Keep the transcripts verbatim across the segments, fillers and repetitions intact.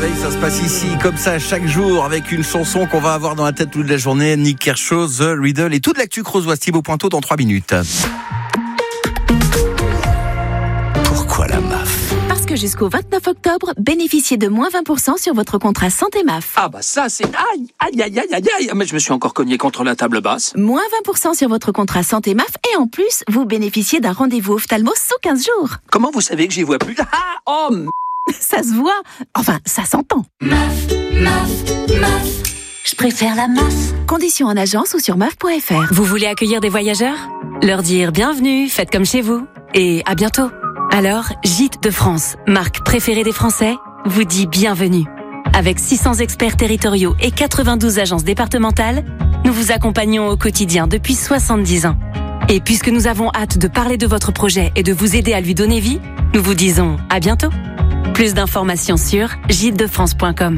réveil, ça se passe ici, comme ça, chaque jour, avec une chanson qu'on va avoir dans la tête toute la journée. Nick Kershaw, The Riddle et toute l'actu creusoise. Thibaut Pointeau dans trois minutes. Pourquoi la M A F ? Parce que jusqu'au vingt-neuf octobre, bénéficiez de moins vingt pour cent sur votre contrat santé M A F. Ah bah ça c'est... Aïe, aïe, aïe, aïe, aïe, aïe. Mais je me suis encore cogné contre la table basse. Moins vingt pour cent sur votre contrat santé M A F et en plus, vous bénéficiez d'un rendez-vous ophtalmo sous quinze jours. Comment vous savez que j'y vois plus ? Ah, oh, m... Ça se voit. Enfin, ça s'entend. M A F, M A F, M A F. Je préfère la M A F. Conditions en agence ou sur M A F point F R. Vous voulez accueillir des voyageurs ? Leur dire bienvenue, faites comme chez vous. Et à bientôt. Alors, Gîtes de France, marque préférée des Français, vous dit bienvenue. Avec six cents experts territoriaux et quatre-vingt-douze agences départementales, nous vous accompagnons au quotidien depuis soixante-dix ans. Et puisque nous avons hâte de parler de votre projet et de vous aider à lui donner vie, nous vous disons à bientôt. Plus d'informations sur gîtes de france point com.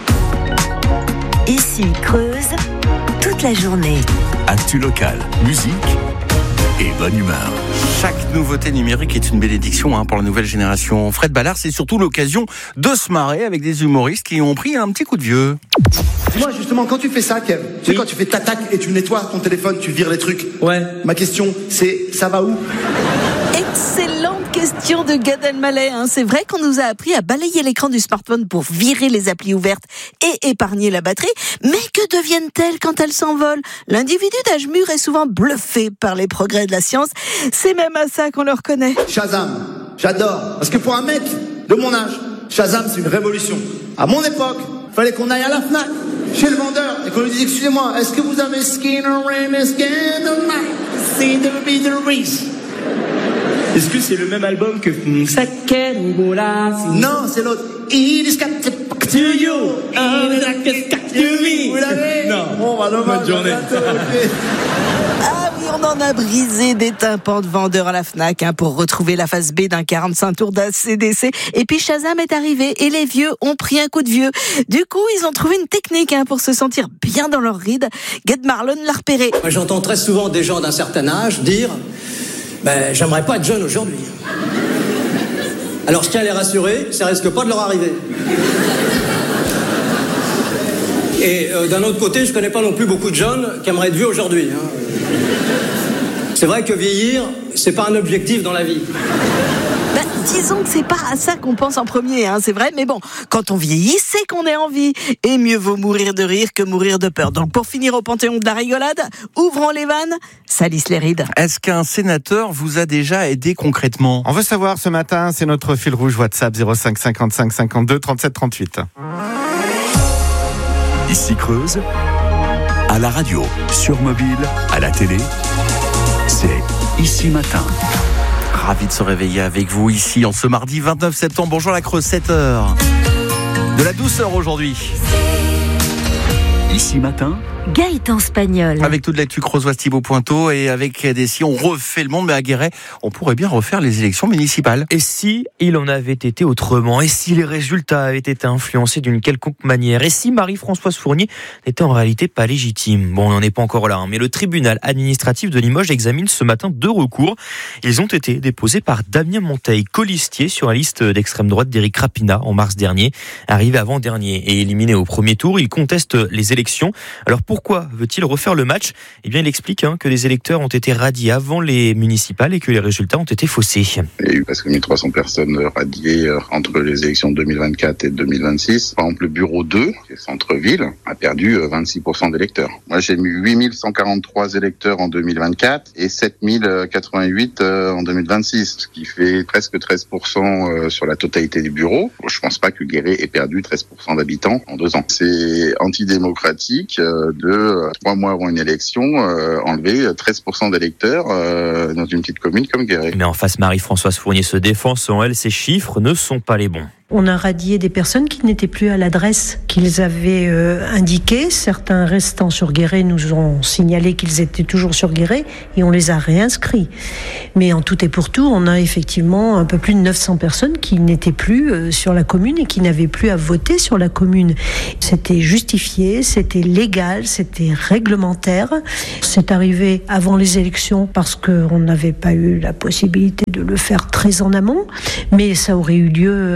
Ici Creuse, toute la journée. Actu locale, musique et bonne humeur. Chaque nouveauté numérique est une bénédiction hein, pour la nouvelle génération. Fred Ballard, c'est surtout l'occasion de se marrer avec des humoristes qui ont pris un petit coup de vieux. Dis-moi justement, quand tu fais ça, Kev, tu sais, oui. Quand tu fais tac et tu nettoies ton téléphone, tu vires les trucs. Ouais. Ma question, c'est, ça va où ? Excellente question de Gad Elmaleh. Hein. C'est vrai qu'on nous a appris à balayer l'écran du smartphone pour virer les applis ouvertes et épargner la batterie. Mais que deviennent-elles quand elles s'envolent ? L'individu d'âge mûr est souvent bluffé par les progrès de la science. C'est même à ça qu'on le reconnaît. Shazam, j'adore. Parce que pour un mec de mon âge, Shazam, c'est une révolution. À mon époque, fallait qu'on aille à la Fnac, chez le vendeur, et qu'on lui dise, excusez-moi, est-ce que vous avez Skinner Rain, Skinner See the beat the Reese? Est-ce que c'est le même album que Sake Mugola? Non, c'est l'autre. It is got to you. It is got to me. Vous l'avez? Non. Bon, bah, bonne journée. Ah oui, on en a brisé des tympans de vendeurs à la Fnac hein, pour retrouver la face B d'un quarante-cinq tours d'A C D C. Et puis Shazam est arrivé et les vieux ont pris un coup de vieux. Du coup, ils ont trouvé une technique hein, pour se sentir bien dans leur ride. Gad Marlon l'a repéré. Moi, j'entends très souvent des gens d'un certain âge dire ben, « j'aimerais pas être jeune aujourd'hui ». Alors je tiens à les rassurer, ça risque pas de leur arriver. Et euh, d'un autre côté, je connais pas non plus beaucoup de jeunes qui aimeraient être vieux aujourd'hui. Hein. C'est vrai que vieillir, c'est pas un objectif dans la vie. Ben, disons que c'est pas à ça qu'on pense en premier, hein, c'est vrai, mais bon, quand on vieillit, c'est qu'on est en vie. Et mieux vaut mourir de rire que mourir de peur. Donc pour finir au panthéon de la rigolade, ouvrons les vannes, salissent les rides. Est-ce qu'un sénateur vous a déjà aidé concrètement ? On veut savoir ce matin, c'est notre fil rouge WhatsApp zéro cinq cinquante-cinq cinquante-deux trente-sept trente-huit. Ici Creuse, à la radio, sur mobile, à la télé, c'est Ici Matin. Ravi de se réveiller avec vous ici en ce mardi vingt-neuf septembre. Bonjour la Creuse, sept heures. De la douceur aujourd'hui. Ici Matin, Gaëtan Spagnol. Avec toute l'actu creusoise Thibaut Pointeau et avec des si on refait le monde, mais à Guéret, on pourrait bien refaire les élections municipales. Et si il en avait été autrement ? Et si les résultats avaient été influencés d'une quelconque manière ? Et si Marie-Françoise Fournier n'était en réalité pas légitime ? Bon, on n'en est pas encore là, hein, mais le tribunal administratif de Limoges examine ce matin deux recours. Ils ont été déposés par Damien Monteil, colistier sur la liste d'extrême droite d'Éric Rapina en mars dernier. Arrivé avant-dernier et éliminé au premier tour, il conteste les élections. Alors pourquoi veut-il refaire le match ? Eh bien, il explique hein, que les électeurs ont été radiés avant les municipales et que les résultats ont été faussés. Il y a eu presque mille trois cents personnes radiées entre les élections de deux mille vingt-quatre et de deux mille vingt-six. Par exemple, le bureau deux, qui est centre-ville, a perdu vingt-six pour cent d'électeurs. Moi, j'ai mis huit mille cent quarante-trois électeurs en deux mille vingt-quatre et sept mille quatre-vingt-huit en deux mille vingt-six, ce qui fait presque treize pour cent sur la totalité des bureaux. Je pense pas que Guéret ait perdu treize pour cent d'habitants en deux ans. C'est antidémocratique de trois mois avant une élection, euh, enlever treize pour cent d'électeurs euh, dans une petite commune comme Guéret. Mais en face, Marie-Françoise Fournier se défend. Selon elle, ces chiffres ne sont pas les bons. On a radié des personnes qui n'étaient plus à l'adresse qu'ils avaient euh, indiquée. Certains restants sur Guéret nous ont signalé qu'ils étaient toujours sur Guéret et on les a réinscrits. Mais en tout et pour tout, on a effectivement un peu plus de neuf cents personnes qui n'étaient plus euh, sur la commune et qui n'avaient plus à voter sur la commune. C'était justifié, c'était légal, c'était réglementaire. C'est arrivé avant les élections parce qu'on n'avait pas eu la possibilité de le faire très en amont, mais ça aurait eu lieu euh, quelque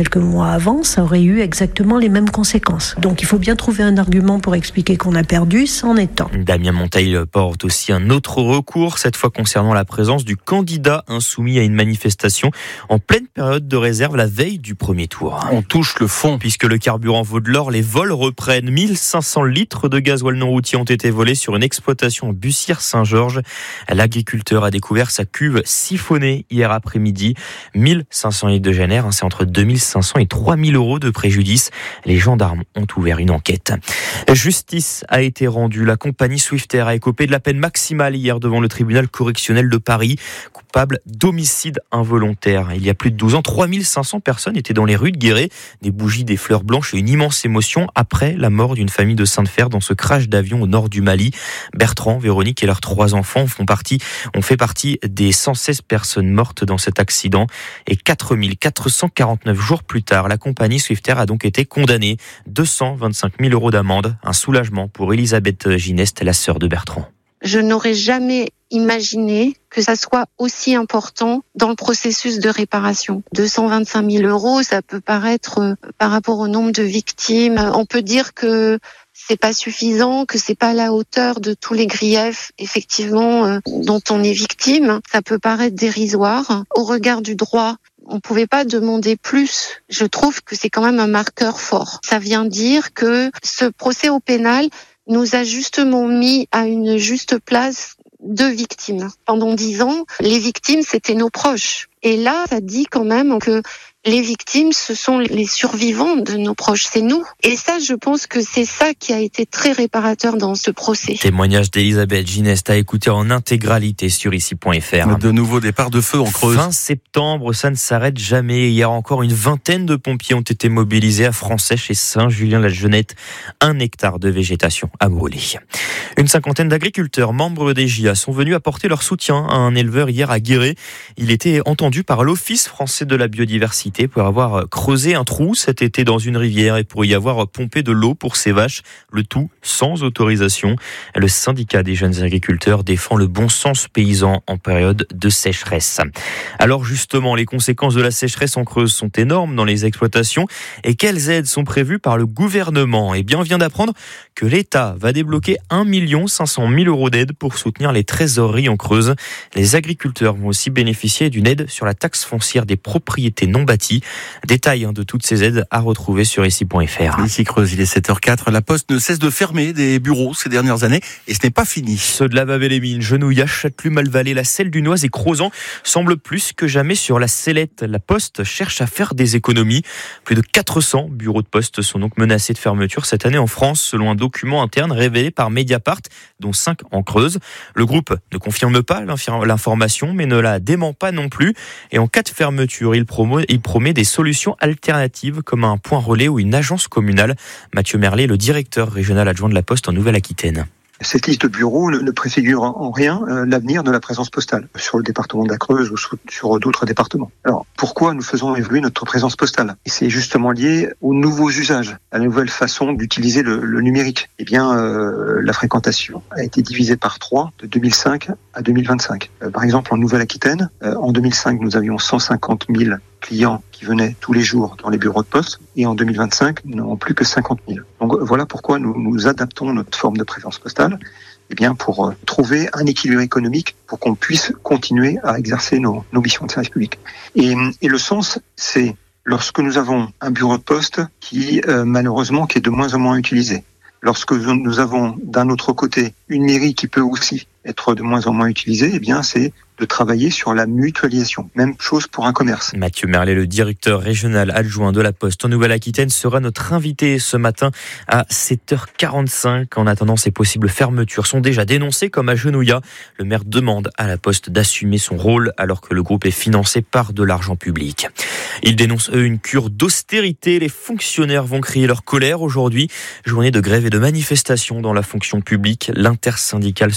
quelques mois avant, ça aurait eu exactement les mêmes conséquences. Donc il faut bien trouver un argument pour expliquer qu'on a perdu, c'en est un. Damien Monteil porte aussi un autre recours, cette fois concernant la présence du candidat insoumis à une manifestation en pleine période de réserve la veille du premier tour. On touche le fond. Puisque le carburant vaut de l'or, les vols reprennent. mille cinq cents litres de gasoil non routier ont été volés sur une exploitation à Bussière-Saint-Georges. L'agriculteur a découvert sa cuve siphonnée hier après-midi. mille cinq cents litres de G N R, c'est entre deux mille cinq cents et trois mille euros de préjudice. Les gendarmes ont ouvert une enquête. Justice a été rendue. La compagnie Swiftair a écopé de la peine maximale hier devant le tribunal correctionnel de Paris, coupable d'homicide involontaire. Il y a plus de douze ans, trois mille cinq cents personnes étaient dans les rues de Guéret, des bougies, des fleurs blanches et une immense émotion après la mort d'une famille de Sainte-Fer dans ce crash d'avion au nord du Mali. Bertrand, Véronique et leurs trois enfants font partie, ont fait partie des cent seize personnes mortes dans cet accident. Et quatre mille quatre cent quarante-neuf jours plus tard, la compagnie Swiftair a donc été condamnée. deux cent vingt-cinq mille euros d'amende, un soulagement pour Elisabeth Gineste, la sœur de Bertrand. Je n'aurais jamais imaginé que ça soit aussi important dans le processus de réparation. deux cent vingt-cinq mille euros, ça peut paraître euh, par rapport au nombre de victimes. On peut dire que c'est pas suffisant, que c'est pas à la hauteur de tous les griefs, effectivement, euh, dont on est victime. Ça peut paraître dérisoire. Au regard du droit, on pouvait pas demander plus. Je trouve que c'est quand même un marqueur fort. Ça vient dire que ce procès au pénal nous a justement mis à une juste place de victimes. Pendant dix ans, les victimes, c'était nos proches. Et là, ça dit quand même que les victimes, ce sont les survivants de nos proches, c'est nous. Et ça, je pense que c'est ça qui a été très réparateur dans ce procès. Témoignage d'Elisabeth Gineste à écouter en intégralité sur ici point f r. De nouveaux départs de feu en Creuse. Fin septembre, ça ne s'arrête jamais. Hier encore, une vingtaine de pompiers ont été mobilisés à Franc-Sèche et Saint-Julien-la-Genette. Un hectare de végétation a brûlé. Une cinquantaine d'agriculteurs, membres des J A, sont venus apporter leur soutien à un éleveur hier à Guéret. Il était entendu par l'Office français de la biodiversité pour avoir creusé un trou cet été dans une rivière et pour y avoir pompé de l'eau pour ses vaches, le tout sans autorisation. Le syndicat des jeunes agriculteurs défend le bon sens paysan en période de sécheresse. Alors justement, les conséquences de la sécheresse en Creuse sont énormes dans les exploitations. Et quelles aides sont prévues par le gouvernement ? Eh bien, on vient d'apprendre que l'État va débloquer un million cinq cent mille euros d'aide pour soutenir les trésoreries en Creuse. Les agriculteurs vont aussi bénéficier d'une aide sur la taxe foncière des propriétés non bâties. Détail de toutes ces aides à retrouver sur ici point f r. Ici Creuse, il est sept heures quatre. La Poste ne cesse de fermer des bureaux ces dernières années et ce n'est pas fini. Ceux de la Vavelle-les-Mines, Genouillac, Châtelus, Malvalais, la Selle du Noise et Crozant semblent plus que jamais sur la sellette. La Poste cherche à faire des économies. Plus de quatre cents bureaux de poste sont donc menacés de fermeture cette année en France, selon un document interne révélé par Mediapart, dont cinq en Creuse. Le groupe ne confirme pas l'information, mais ne la dément pas non plus. Et en cas de fermeture, il promeut, il promet des solutions alternatives comme un point relais ou une agence communale. Mathieu Merlet, le directeur régional adjoint de la Poste en Nouvelle-Aquitaine. Cette liste de bureaux ne, ne préfigure en rien euh, l'avenir de la présence postale sur le département de la Creuse ou sur, sur d'autres départements. Alors, pourquoi nous faisons évoluer notre présence postale ? Et c'est justement lié aux nouveaux usages, à la nouvelle façon d'utiliser le, le numérique. Eh bien, euh, la fréquentation a été divisée par trois de deux mille cinq à deux mille vingt-cinq. Euh, par exemple, en Nouvelle-Aquitaine, euh, en deux mille cinq, nous avions cent cinquante mille clients qui venaient tous les jours dans les bureaux de poste, et en deux mille vingt-cinq, nous n'avons plus que cinquante mille. Donc voilà pourquoi nous, nous adaptons notre forme de présence postale, eh bien pour euh, trouver un équilibre économique pour qu'on puisse continuer à exercer nos, nos missions de service public. Et, et le sens, c'est lorsque nous avons un bureau de poste qui, euh, malheureusement, qui est de moins en moins utilisé. Lorsque nous avons, d'un autre côté, une mairie qui peut aussi être de moins en moins utilisée, eh bien, c'est de travailler sur la mutualisation. Même chose pour un commerce. Mathieu Merlet, le directeur régional adjoint de la Poste en Nouvelle-Aquitaine, sera notre invité ce matin à sept heures quarante-cinq. En attendant, ces possibles fermetures sont déjà dénoncées comme à Genouillac. Le maire demande à la Poste d'assumer son rôle alors que le groupe est financé par de l'argent public. Ils dénoncent, eux, une cure d'austérité. Les fonctionnaires vont crier leur colère aujourd'hui. Journée de grève et de manifestation dans la fonction publique. L'intersyndicale se rassemble à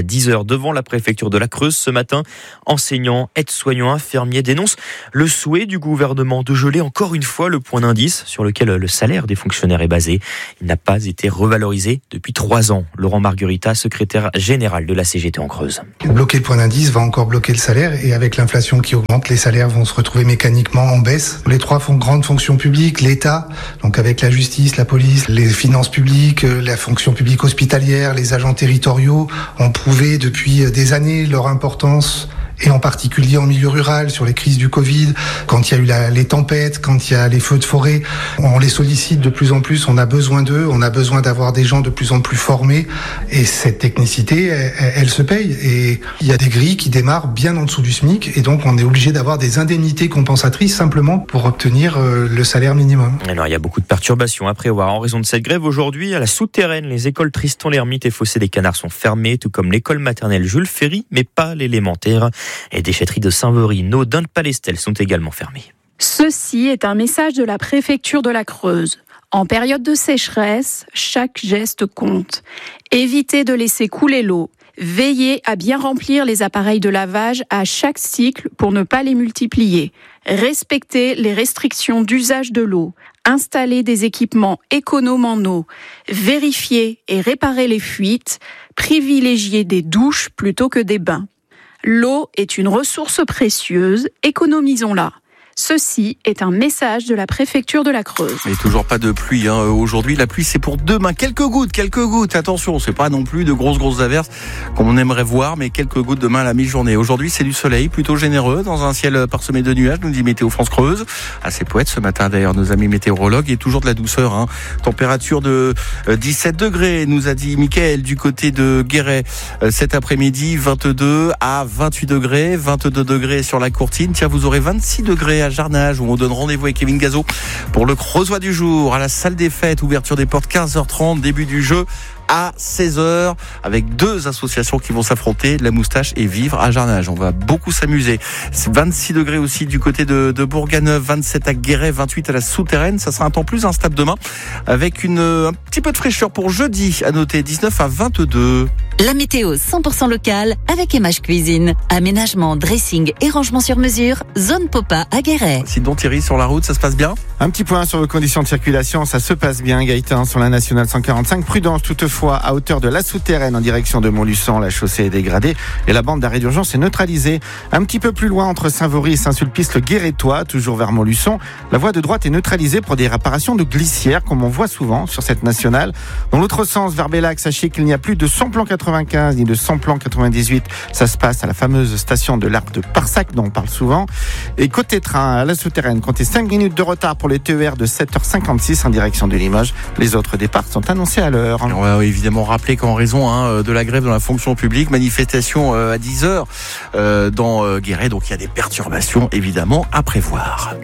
à dix heures devant la préfecture de la Creuse ce matin. Enseignants, aides-soignants, infirmiers dénoncent le souhait du gouvernement de geler encore une fois le point d'indice sur lequel le salaire des fonctionnaires est basé. Il n'a pas été revalorisé depuis trois ans. Laurent Margurita, secrétaire général de la C G T en Creuse. Bloquer le point d'indice va encore bloquer le salaire et avec l'inflation qui augmente, les salaires vont se retrouver mécaniquement en baisse. Les trois font grandes fonctions publiques, l'État, donc avec la justice, la police, les finances publiques, la fonction publique hospitalière, les agents territoriaux ont prouvé depuis des années leur importance, et en particulier en milieu rural, sur les crises du Covid, quand il y a eu la, les tempêtes, quand il y a les feux de forêt, on les sollicite de plus en plus, on a besoin d'eux, on a besoin d'avoir des gens de plus en plus formés, et cette technicité, elle, elle se paye, et il y a des grilles qui démarrent bien en dessous du SMIC, et donc on est obligé d'avoir des indemnités compensatrices simplement pour obtenir euh, le salaire minimum. Alors il y a beaucoup de perturbations à prévoir en raison de cette grève. Aujourd'hui, à la Souterraine, les écoles Tristan-l'Hermite et Fossé des Canards sont fermées, tout comme l'école maternelle Jules Ferry, mais pas l'élémentaire. Les déchetteries de Saint-Vaury, Naudin, de Palestel sont également fermées. Ceci est un message de la préfecture de la Creuse. En période de sécheresse, chaque geste compte. Évitez de laisser couler l'eau. Veillez à bien remplir les appareils de lavage à chaque cycle pour ne pas les multiplier. Respectez les restrictions d'usage de l'eau. Installez des équipements économes en eau. Vérifiez et réparez les fuites. Privilégiez des douches plutôt que des bains. L'eau est une ressource précieuse, économisons-la. Ceci est un message de la préfecture de la Creuse. Et toujours pas de pluie hein. Aujourd'hui, la pluie c'est pour demain. Quelques gouttes, quelques gouttes. Attention, c'est pas non plus de grosses grosses averses comme on aimerait voir, mais quelques gouttes demain à la mi-journée. Aujourd'hui, c'est du soleil plutôt généreux dans un ciel parsemé de nuages, nous dit Météo France Creuse. Assez poète ce matin d'ailleurs, nos amis météorologues, et toujours de la douceur. Hein. Température de dix-sept degrés, nous a dit Mickaël du côté de Guéret. Cet après-midi, vingt-deux à vingt-huit degrés, vingt-deux degrés sur la Courtine. Tiens, vous aurez vingt-six degrés à Jarnage, où on donne rendez-vous avec Kevin Gazo pour le Creusois du jour à la salle des fêtes. Ouverture des portes quinze heures trente, début du jeu à seize heures, avec deux associations qui vont s'affronter, La Moustache et Vivre à Jarnage. On va beaucoup s'amuser. C'est vingt-six degrés aussi du côté de, de Bourganeuf, vingt-sept à Guéret, vingt-huit à la Souterraine. Ça sera un temps plus instable demain, avec une, un petit peu de fraîcheur pour jeudi, à noter dix-neuf à vingt-deux. La météo cent pour cent locale avec Image Cuisine. Aménagement, dressing et rangement sur mesure. Zone Popa à Guéret. Sinon Thierry, sur la route, ça se passe bien ? Un petit point sur vos conditions de circulation, ça se passe bien Gaëtan sur la nationale cent quarante-cinq. Prudence toutefois à hauteur de la Souterraine en direction de Montluçon, la chaussée est dégradée et la bande d'arrêt d'urgence est neutralisée. Un petit peu plus loin entre Saint-Vaury et Saint-Sulpice, le Guérétois, toujours vers Montluçon, la voie de droite est neutralisée pour des réparations de glissières comme on voit souvent sur cette nationale. Dans l'autre sens, vers Bellac, sachez qu'il n'y a plus de samplon quatre-vingt-quinze ni de samplon quatre-vingt-dix-huit. Ça se passe à la fameuse station de l'Arc de Parsac dont on parle souvent. Et côté train, à la Souterraine, comptez cinq minutes de retard pour les T E R de sept heures cinquante-six en direction de Limoges. Les autres départs sont annoncés à l'heure. On va évidemment rappeler qu'en raison hein, de la grève dans la fonction publique, manifestation euh, à dix heures euh, dans euh, Guéret, donc il y a des perturbations évidemment à prévoir.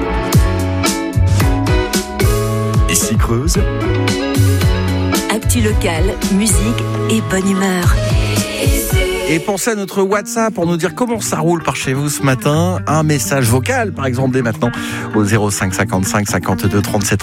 Ici Creuse. Actu locale, musique et bonne humeur. Et pensez à notre WhatsApp pour nous dire comment ça roule par chez vous ce matin. Un message vocal, par exemple, dès maintenant, au zéro cinq cinquante-cinq cinquante-deux trente-sept